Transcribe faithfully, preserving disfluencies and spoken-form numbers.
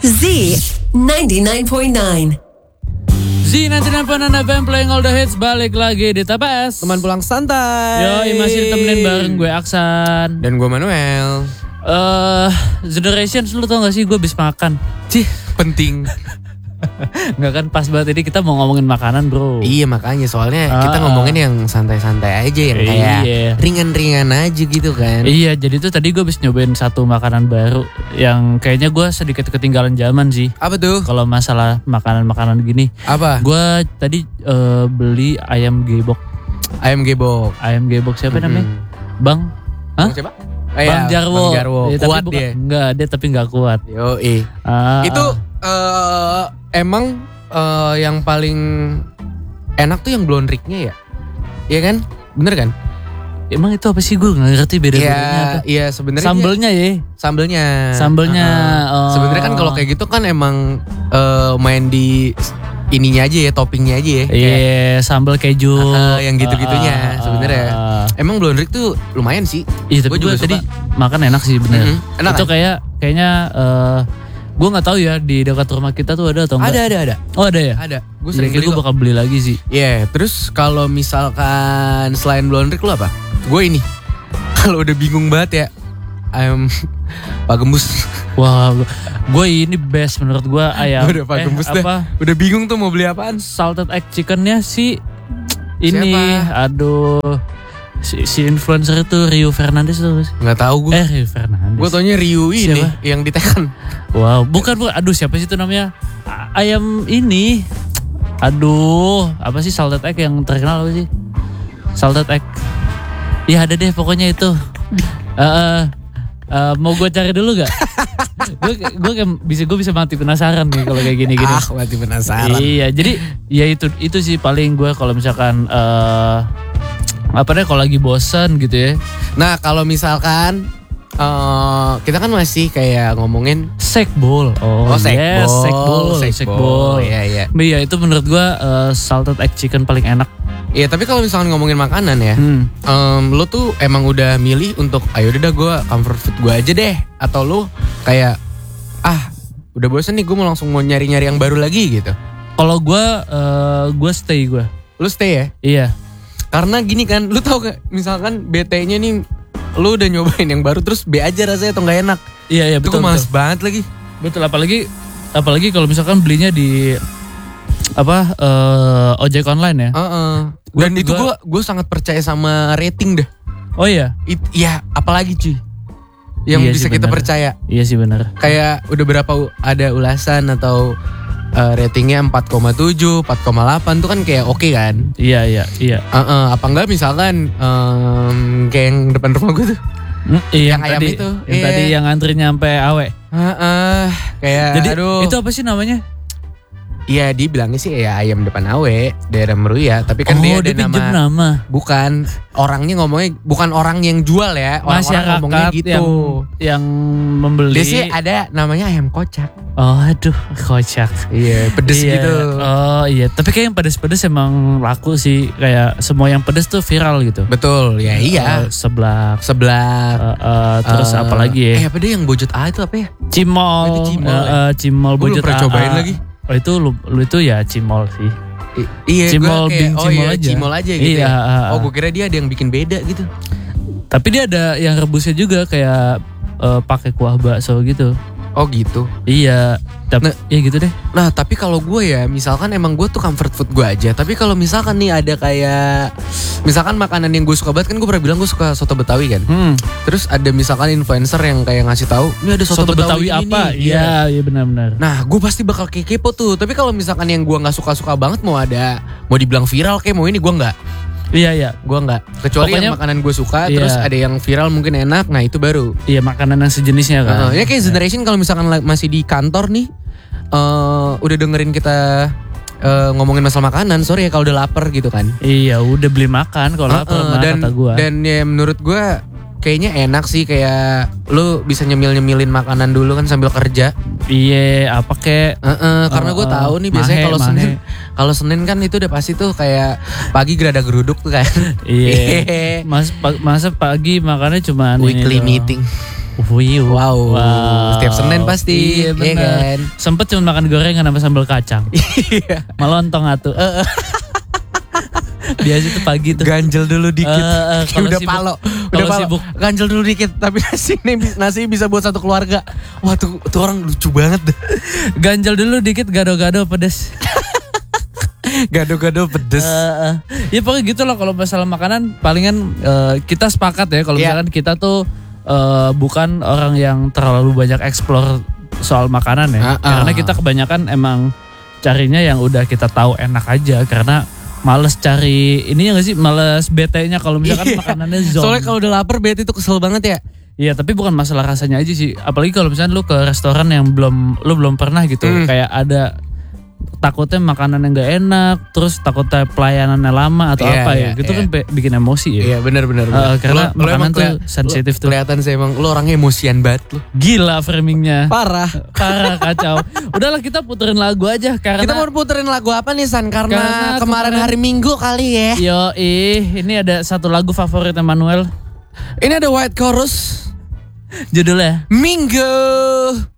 Z ninety-nine point nine. Z ninety nine point nine F M playing all the hits, balik lagi di T P S. Teman pulang santai. Yoi, masih ditemenin bareng gue Aksan. Dan gue Manuel. Eh, uh, Generations, lu tau gak sih gue habis makan? Cih, penting. Nggak kan, pas banget ini kita mau ngomongin makanan, bro. Iya, makanya soalnya uh, kita ngomongin yang santai-santai aja, yang kayak iya. ringan-ringan aja gitu kan. Iya, jadi tuh tadi gue habis nyobain satu makanan baru yang kayaknya gue sedikit ketinggalan zaman sih. Apa tuh? Kalau masalah makanan-makanan gini. Apa? Gue tadi uh, beli ayam gebok. Ayam gebok. Ayam gebok siapa mm-hmm. namanya? Bang? Hah? Bang siapa? Oh, Bang ya, Jarwo. Bang Jarwo. Ya, kuat bukan, dia. Enggak, dia tapi enggak kuat. Yoi. Ah, Itu uh, emang uh, yang paling enak tuh yang blonriknya ya? Iya kan? Bener kan? Emang itu apa sih, gue nggak ngerti beda-bedanya ya, apa? Iya sebenarnya. Sambelnya ya. Sambelnya. Sambelnya. Uh-huh. Oh. Sebenarnya kan kalau kayak gitu kan emang uh, main di ininya aja ya, toppingnya aja ya. Iya, yeah, sambal keju. Uh, yang gitu-gitunya uh, uh, sebenarnya. Uh, emang blonrik tuh lumayan sih. Iya, tapi gue tadi makan enak sih bener. Mm-hmm. Enak itu kan? kayak kayaknya uh, gue nggak tahu ya di dekat rumah kita tuh ada atau enggak? Ada ada ada. Oh ada ya? Ada. Gue sering beli. Gue bakal beli lagi sih. Iya. Yeah, terus kalau misalkan selain blonrik lu apa? Gue ini. Kalau udah bingung banget ya, ayam Pak Gembus. Wah, gue ini best menurut gue ayam. Udah Pak eh, Gembus apa? dah. Udah bingung tuh mau beli apaan? Salted egg chickennya si ini, siapa? aduh, si, si influencer itu Rio Fernandez tuh. Nggak tahu gue. Eh Rio Fernandez. Gue taunya Rio ini siapa? Yang di Tekken. Wow, bukan bukan. Aduh, siapa sih itu namanya? A- ayam ini. Aduh, apa sih salted egg yang terkenal apa sih? Salted egg. Ya ada deh pokoknya itu. Uh, uh, uh, mau gue cari dulu gak? gue gue bisa gue bisa mati penasaran nih kalau kayak gini-gini. Ah, mati penasaran. Iya, jadi ya itu itu sih paling gue kalau misalkan uh, apa deh kalau lagi bosan gitu ya. Nah kalau misalkan uh, kita kan masih kayak ngomongin sekbol. Oh, oh sekbol, yes, sekbol, sekbol. Iya iya. Iya itu menurut gue uh, salted egg chicken paling enak. Iya tapi kalau misalkan ngomongin makanan ya, hmm. um, lo tuh emang udah milih untuk ayo udah gue comfort food gue aja deh, atau lo kayak ah udah bosan nih gue mau langsung mau nyari-nyari yang baru lagi gitu. Kalau gue, uh, gue stay gue. Lo stay ya? Iya. Karena gini kan, lo tau gak misalkan B T-nya nih lo udah nyobain yang baru terus B aja rasanya atau nggak enak. Iya iya betul. Itu males banget lagi. Betul apalagi apalagi kalau misalkan belinya di apa uh, ojek online ya. Uh-uh. Dan gua, itu gue gue sangat percaya sama rating dah. Oh iya. It, ya apalagi cuy yang iya bisa kita bener. percaya. Iya sih benar. Kayak udah berapa ada ulasan atau uh, ratingnya empat koma tujuh, empat koma delapan tuh kan kayak oke okay kan. Iya iya iya. Uh-uh. Apa enggak misalkan um, kayak yang depan rumah gue tuh. Hmm, iya, yang, yang ayam tadi, itu. Yang iya. tadi yang antri nyampe awe. Uh-uh. Kayak jadi aduh. Itu apa sih namanya? Iya dia bilangnya sih ya ayam depan Awe daerah Meruya, tapi kan oh, dia ada dia nama, nama. Bukan orangnya ngomongnya bukan orang yang jual ya, orang-orang ngomongnya gitu. Yang, yang membeli. Dia sih ada namanya ayam kocak. Oh aduh kocak. Iya pedes iya. gitu. Oh iya tapi kayak yang pedes-pedes emang laku sih, kayak semua yang pedes tuh viral gitu. Betul ya iya. Uh, seblak. Seblak. Uh, uh, terus uh, apa lagi ya? Eh apa dia yang bojot A itu apa ya? Cimol. Oh, itu cimol. Uh, uh, cimol bojot A. Gue belum pernah cobain lagi. Oh itu lu, lu itu ya cimol sih. I, iya cimol kayak, bin oh cimol iya, aja. Cimol aja gitu iya, ya. Uh, uh. Oh gue kira dia ada yang bikin beda gitu. Tapi dia ada yang rebusnya juga kayak uh, pakai kuah bakso gitu. Oh gitu. Iya, tapi nah, ya gitu deh. Nah tapi kalau gue ya, misalkan emang gue tuh comfort food gue aja. Tapi kalau misalkan nih ada kayak, misalkan makanan yang gue suka banget kan gue pernah bilang gue suka soto Betawi kan. Hmm. Terus ada misalkan influencer yang kayak ngasih tahu, ini ada soto, soto Betawi, Betawi apa? Iya, iya benar-benar. Nah gue pasti bakal kepo tuh. Tapi kalau misalkan yang gue nggak suka-suka banget mau ada, mau dibilang viral kayak mau ini gue nggak. Iya iya, gue nggak. Kecuali pokoknya, yang makanan gue suka, iya. terus ada yang viral mungkin enak, nah itu baru. Iya makanan yang sejenisnya kan. Uh, ya kayak generation kalau misalkan masih di kantor nih, uh, udah dengerin kita uh, ngomongin masalah makanan, sorry ya kalau udah lapar gitu kan. Iya udah beli makan kalau uh, lapar uh, dan, kata gue. Dan ya menurut gue kayaknya enak sih, kayak lu bisa nyemil-nyemilin makanan dulu kan sambil kerja. Iya, apa kek? Uh-uh, karena gue tahu nih biasanya kalau Senin, kalau Senin kan itu udah pasti tuh kayak pagi gerada geruduk tuh kan. Iya. Mas, masa pagi makannya cuma weekly meeting. Wih, Wow. Setiap Senin pasti, Iya iya bener. kan? Sempet cuma makan gorengan sama sambal kacang. Iya. Melontong atuh. Biasa tuh pagi tuh. Ganjel dulu dikit. Eh, eh, kalau udah sibuk- palo. kalau Udah palo. sibuk. Ganjel dulu dikit. Tapi nasi ini nasi bisa buat satu keluarga. Wah tuh, tuh orang lucu banget deh. Ganjel dulu dikit gado-gado pedes. Gado-gado pedes. Eh, eh. Ya pokoknya gitu loh kalau masalah makanan palingan eh, kita sepakat ya kalau Iya. misalkan kita tuh eh, bukan orang yang terlalu banyak explore soal makanan ya. Ah, ah. Karena kita kebanyakan emang carinya yang udah kita tahu enak aja karena males cari ini ya gak sih, males bete-nya kalau misalkan Iya. makanannya zong. Soalnya kalau udah lapar bete itu kesel banget ya. Iya, tapi bukan masalah rasanya aja sih. Apalagi kalau misalnya lu ke restoran yang belum lu belum pernah gitu, Hmm. kayak ada takutnya makanan yang gak enak, terus takutnya pelayanannya lama atau Iya, apa ya. iya, Gitu iya. kan be- bikin emosi ya. Iya benar-benar. Eh, karena makanan tuh sensitif tuh. Kelihatan sih emang lu orangnya emosian banget lu. Gila framingnya. Parah. Parah kacau. Udahlah kita puterin lagu aja karena Kita mau puterin lagu apa nih San? Karena, Karena kemarin kemarin- hari Minggu kali ya. Yo ih, ini ada satu lagu favorit Emmanuel. Ini ada White Chorus. Judulnya Minggu.